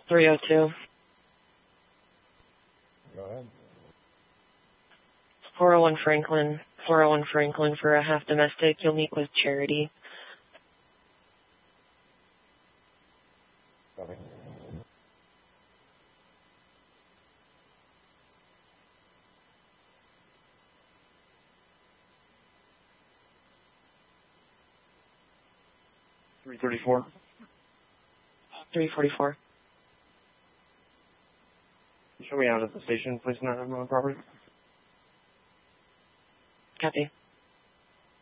302. Go ahead. 401 Franklin. 401 Franklin for a half domestic. You'll meet with Charity. Copy. $334. 344. Show me out at the station, please, not have my property. Copy.